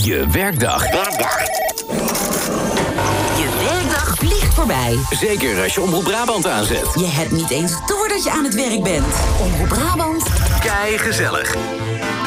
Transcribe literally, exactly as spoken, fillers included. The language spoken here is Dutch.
Je werkdag. Werkdag. Je werkdag vliegt voorbij. Zeker als je Omroep Brabant aanzet. Je hebt niet eens door dat je aan het werk bent. Omroep Brabant. Kei gezellig.